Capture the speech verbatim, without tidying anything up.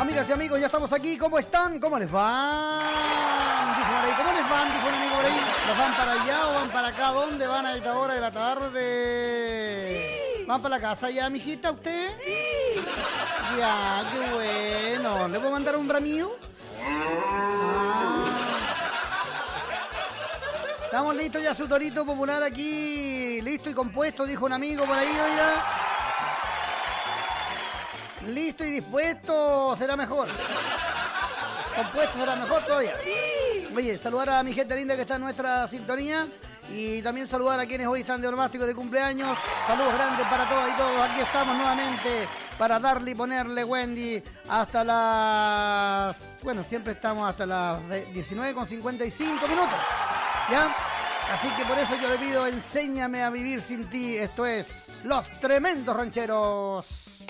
Amigas y amigos, ya estamos aquí. ¿Cómo están? ¿Cómo les van? Dijo por ahí. ¿Cómo les van? Dijo un amigo por ahí. ¿Los van para allá o van para acá? ¿Dónde van a esta hora de la tarde? Sí. ¿Van para la casa ya, mijita, usted? Sí. Ya, qué bueno. ¿Le puedo mandar un bramío? Ah. Estamos listos ya, su torito popular aquí. Listo y compuesto, dijo un amigo por ahí, oiga. Listo y dispuesto, será mejor. Compuesto será mejor todavía. Oye, saludar a mi gente linda que está en nuestra sintonía. Y también saludar a quienes hoy están de onomástico de cumpleaños. Saludos grandes para todas y todos. Aquí estamos nuevamente para darle y ponerle, Wendy, hasta las... Bueno, siempre estamos hasta las diecinueve con cincuenta y cinco minutos. ¿Ya? Así que por eso yo le pido, enséñame a vivir sin ti. Esto es Los Tremendos Rancheros.